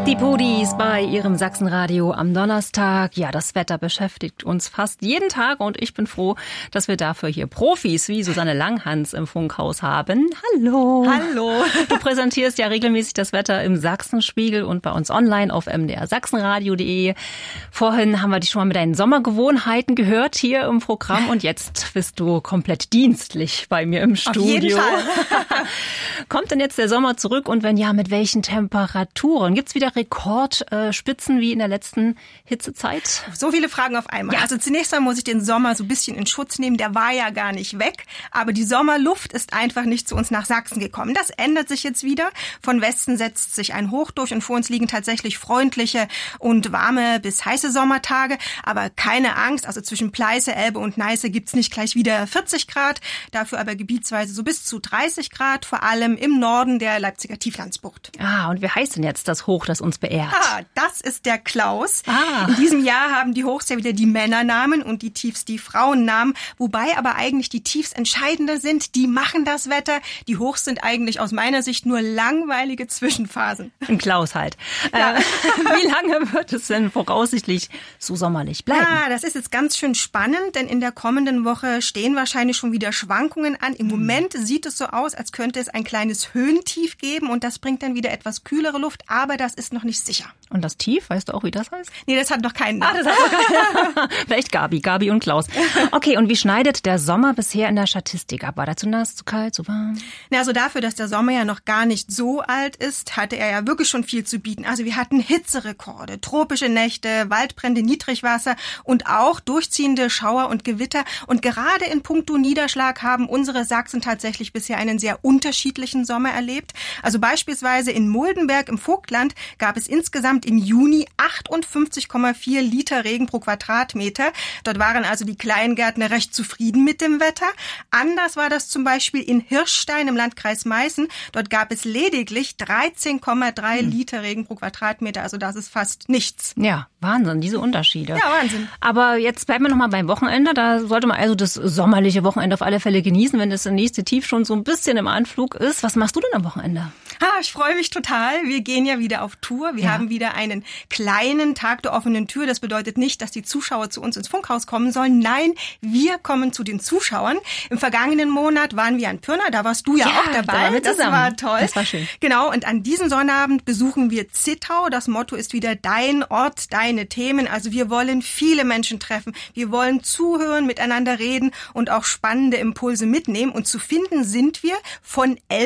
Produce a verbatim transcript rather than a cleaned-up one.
Die Pudis bei ihrem Sachsenradio am Donnerstag. Ja, das Wetter beschäftigt uns fast jeden Tag und ich bin froh, dass wir dafür hier Profis wie Susanne Langhans im Funkhaus haben. Hallo. Hallo. Du präsentierst ja regelmäßig das Wetter im Sachsenspiegel und bei uns online auf m d r sachsenradio punkt d e. Vorhin haben wir dich schon mal mit deinen Sommergewohnheiten gehört hier im Programm und jetzt bist du komplett dienstlich bei mir im Studio. Auf jeden Fall. Kommt denn jetzt der Sommer zurück und wenn ja, mit welchen Temperaturen? Gibt's wieder Rekordspitzen wie in der letzten Hitzezeit? So viele Fragen auf einmal. Ja. Also zunächst mal muss ich den Sommer so ein bisschen in Schutz nehmen. Der war ja gar nicht weg. Aber die Sommerluft ist einfach nicht zu uns nach Sachsen gekommen. Das ändert sich jetzt wieder. Von Westen setzt sich ein Hoch durch und vor uns liegen tatsächlich freundliche und warme bis heiße Sommertage. Aber keine Angst, also zwischen Pleiße, Elbe und Neiße gibt's nicht gleich wieder vierzig Grad. Dafür aber gebietsweise so bis zu dreißig Grad, vor allem im Norden der Leipziger Tieflandsbucht. Ah, und wie heißt denn jetzt das Hoch, das uns beehrt? Ah, das ist der Klaus. Ah. In diesem Jahr haben die Hochs ja wieder die Männernamen und die Tiefs die Frauennamen, wobei aber eigentlich die Tiefs entscheidender sind. Die machen das Wetter. Die Hochs sind eigentlich aus meiner Sicht nur langweilige Zwischenphasen. Ein Klaus halt. Ja. Äh, wie lange wird es denn voraussichtlich so sommerlich bleiben? Ah, das ist jetzt ganz schön spannend, denn in der kommenden Woche stehen wahrscheinlich schon wieder Schwankungen an. Im Moment sieht es so aus, als könnte es ein kleines Höhentief geben und das bringt dann wieder etwas kühlere Luft, aber das ist noch nicht sicher. Und das Tief, weißt du auch, wie das heißt? Nee, das hat noch keinen Namen. Ah, das hat noch keinen. Vielleicht Gabi, Gabi und Klaus. Okay, und wie schneidet der Sommer bisher in der Statistik ab? War der zu nass, zu kalt, zu warm? Na, also dafür, dass der Sommer ja noch gar nicht so alt ist, hatte er ja wirklich schon viel zu bieten. Also wir hatten Hitzerekorde, tropische Nächte, Waldbrände, Niedrigwasser und auch durchziehende Schauer und Gewitter. Und gerade in puncto Niederschlag haben unsere Sachsen tatsächlich bisher einen sehr unterschiedlichen Sommer erlebt. Also beispielsweise in Muldenberg im Vogtland gab es insgesamt im Juni achtundfünfzig Komma vier Liter Regen pro Quadratmeter. Dort waren also die Kleingärtner recht zufrieden mit dem Wetter. Anders war das zum Beispiel in Hirschstein im Landkreis Meißen. Dort gab es lediglich dreizehn Komma drei hm. Liter Regen pro Quadratmeter. Also das ist fast nichts. Ja, Wahnsinn, diese Unterschiede. Ja, Wahnsinn. Aber jetzt bleiben wir noch mal beim Wochenende. Da sollte man also das sommerliche Wochenende auf alle Fälle genießen, wenn das nächste Tief schon so ein bisschen im Anflug ist. Was machst du denn am Wochenende? Ah, ich freue mich total. Wir gehen ja wieder auf Tour. Wir ja. haben wieder einen kleinen Tag der offenen Tür. Das bedeutet nicht, dass die Zuschauer zu uns ins Funkhaus kommen sollen. Nein, wir kommen zu den Zuschauern. Im vergangenen Monat waren wir an Pirna. Da warst du ja, ja auch dabei. Da das war toll. Das war schön. Genau. Und an diesem Sonnabend besuchen wir Zittau. Das Motto ist wieder dein Ort, deine Themen. Also wir wollen viele Menschen treffen. Wir wollen zuhören, miteinander reden und auch spannende Impulse mitnehmen. Und zu finden sind wir von elf